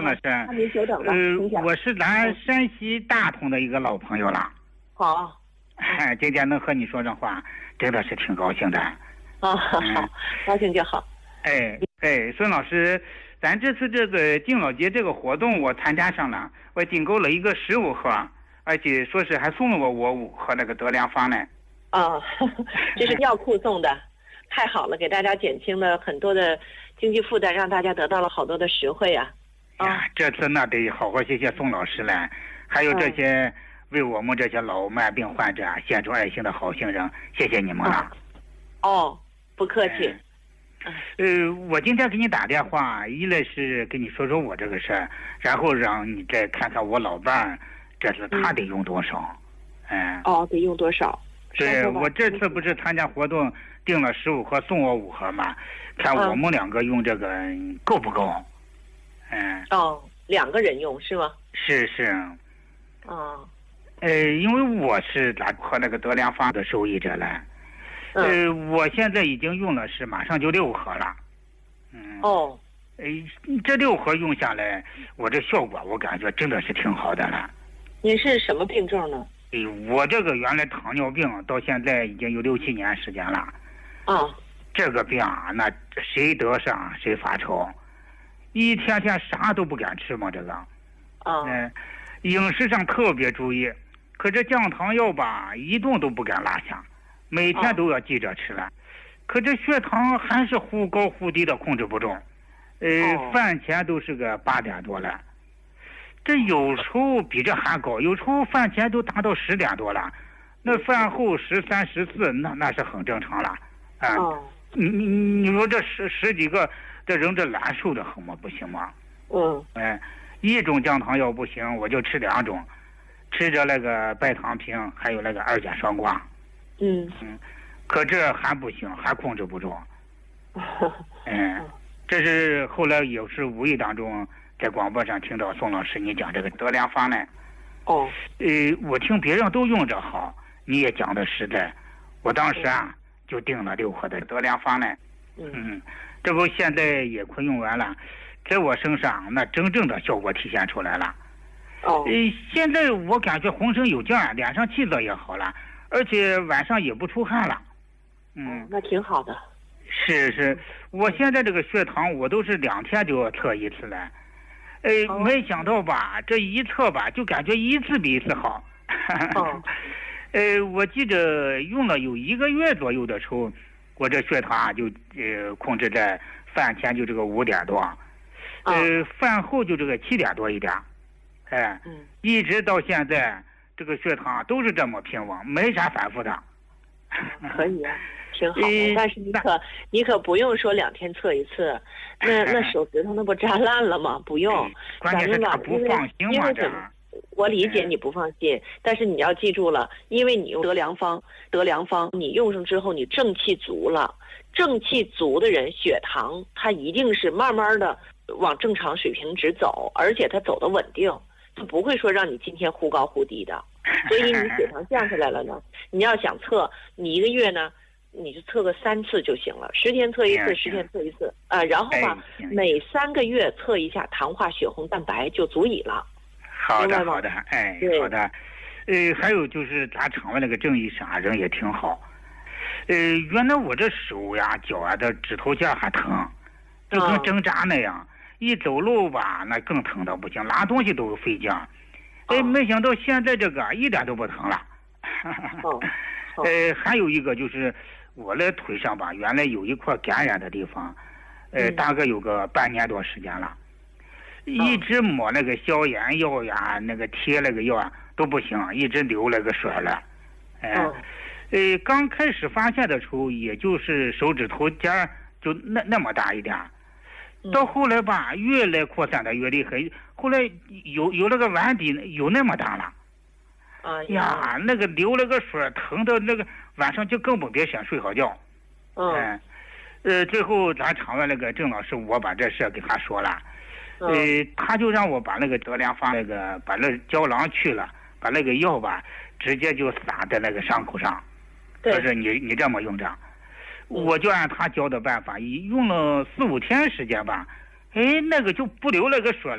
孙老师， 您久等了。 我是咱山西大同的一个老朋友了。 好， 今天能和你说上话，真的是挺高兴的。 好，高兴就好。 孙老师，咱这次这个敬老节这个活动我参加上了，我订购了一个15盒，而且说是还送了我5盒那个德良方呢。 这是药库送的，太好了，给大家减轻了很多的经济负担，让大家得到了好多的实惠啊。 这次那得好好谢谢宋老师了，还有这些为我们这些老慢病患者献出爱心的好心人，谢谢你们了。 不客气。 我今天给你打电话，一来是跟你说说我这个事儿，然后让你再看看我老伴儿，这次他得用多少。 得用多少？ 对，我这次不是参加活动订了15盒送我5盒嘛，看我们2个用这个够不够。 2个人用是吗？ 是。因为我是喝那个德良方的受益者了。我现在已经用了是马上就6盒了。这6盒用下来，我这效果我感觉真的是挺好的了。 您是什么病症呢？ 我这个原来糖尿病到现在已经有6、7年时间了。这个病那谁得上谁发愁，一天天啥都不敢吃嘛，这个。饮食上特别注意，可这降糖药吧，一顿都不敢落下，每天都要记着吃了。可这血糖还是忽高忽低的，控制不住。饭前都是个8点多了，这有时候比这还高，有时候饭前都达到10点多了，那饭后13、14，那是很正常了。你说这十几个这人这难受的很吗？不行吗？一种降糖药不行，我就吃2种，吃着那个白糖平，还有那个2甲双胍。可这还不行，还控制不住。这是后来也是无意当中在广播上听到宋老师你讲这个德良方呢。我听别人都用着好，你也讲的实在，我当时就订了6盒的德良方呢。这不现在也快用完了，在我身上那真正的效果体现出来了。现在我感觉浑身有劲儿，脸上气色也好了，而且晚上也不出汗了。 那挺好的。 是，我现在这个血糖我都是2天就要测一次了。没想到吧，这一测吧，就感觉一次比一次好。我记着用了有1个月左右的时候，我这血糖就控制在饭前就这个5点多，饭后就这个7点多一点。一直到现在这个血糖都是这么平稳，没啥反复的。 可以啊，挺好的。但是你可不用说2天测一次，那手指头那不扎烂了吗？不用。 关键是他不放心嘛，这。 我理解你不放心，但是你要记住了，因为你用德良方，你用上之后你正气足了，正气足的人血糖它一定是慢慢的往正常水平值走，而且它走得稳定，它不会说让你今天忽高忽低的。所以你血糖降下来了呢，你要想测，你1个月呢，你就测个3次就行了，10天测一次，10天测一次然后吧，每3个月测一下糖化血红蛋白就足矣了。 好的，好的。还有就是咱厂外那个郑医生人也挺好。原来我这手呀脚的指头尖还疼，就跟针扎那样，一走路吧那更疼的不行，拉东西都费劲。没想到现在这个一点都不疼了。还有一个就是我的腿上吧，原来有一块感染的地方，大概有个半年多时间了，一直抹那个消炎药呀，那个贴那个药都不行，一直流那个水了。刚开始发现的时候，也就是手指头尖就那么大一点，到后来吧，越来扩散的越厉害，后来有那个碗底有那么大了。那个流那个水疼的那个晚上就根本别想睡好觉。最后咱厂外那个郑老师，我把这事给他说了。他就让我把那个德良方把那胶囊去了，把那个药吧直接就撒在那个伤口上，说是你这么用着。我就按他教的办法，用了4、5天时间吧，那个就不流那个水了。